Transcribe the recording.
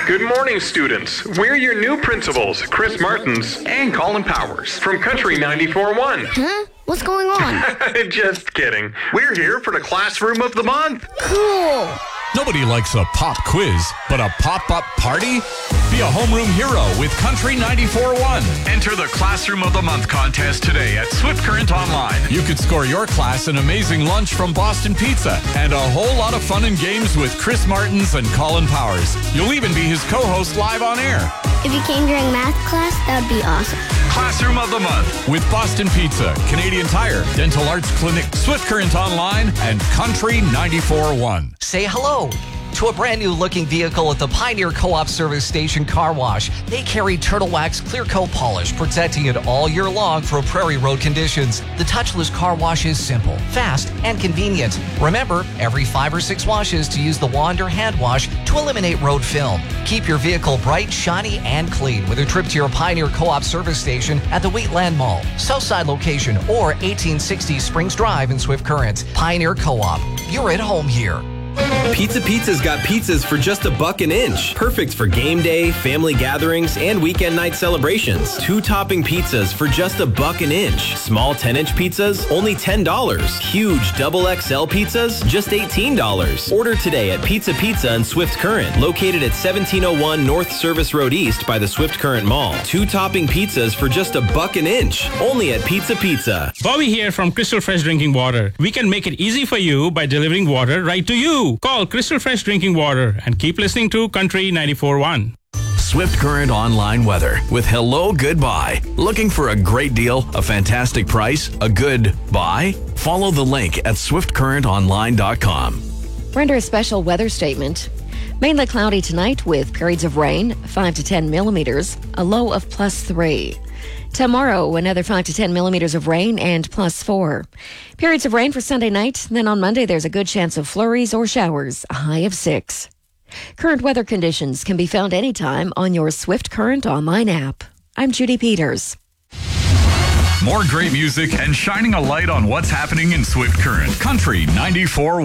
Good morning, students. We're your new principals, Chris Martins and Colin Powers from Country 94.1. Huh? What's going on? Just kidding. We're here for the Classroom of the Month. Cool. Nobody likes a pop quiz, but a pop-up party? Be a homeroom hero with Country 94.1. Enter the Classroom of the Month contest today at Swift Current Online. You could score your class an amazing lunch from Boston Pizza and a whole lot of fun and games with Chris Martins and Colin Powers. You'll even be his co-host live on air. If you came during math class, that'd be awesome. Classroom of the Month with Boston Pizza, Canadian Tire, Dental Arts Clinic, Swift Current Online, and Country 94.1. Say hello to a brand new looking vehicle at the Pioneer Co-op Service Station Car Wash. They carry Turtle Wax Clear Coat Polish, protecting it all year long for prairie road conditions. The touchless car wash is simple, fast, and convenient. Remember, every 5 or 6 washes to use the wand or hand wash to eliminate road film. Keep your vehicle bright, shiny, and clean with a trip to your Pioneer Co-op Service Station at the Wheatland Mall, Southside location, or 1860 Springs Drive in Swift Current. Pioneer Co-op. You're at home here. Pizza Pizza's got pizzas for just $1 an inch. Perfect for game day, family gatherings, and weekend night celebrations. 2 topping pizzas for just $1 an inch. Small 10-inch pizzas, only $10. Huge double XL pizzas, just $18. Order today at Pizza Pizza in Swift Current, located at 1701 North Service Road East by the Swift Current Mall. 2 topping pizzas for just $1 an inch, only at Pizza Pizza. Bobby here from Crystal Fresh Drinking Water. We can make it easy for you by delivering water right to you. Call Crystal Fresh Drinking Water and keep listening to Country 94.1. Swift Current Online weather with Hello Goodbye. Looking for a great deal, a fantastic price, a good buy? Follow the link at swiftcurrentonline.com. We're under a special weather statement. Mainly cloudy tonight with periods of rain, 5 to 10 millimeters, a low of +3. Tomorrow, another 5 to 10 millimeters of rain and +4. Periods of rain for Sunday night. Then on Monday, there's a good chance of flurries or showers, a high of 6. Current weather conditions can be found anytime on your Swift Current Online app. I'm Judy Peters. More great music and shining a light on what's happening in Swift Current. Country 94.1.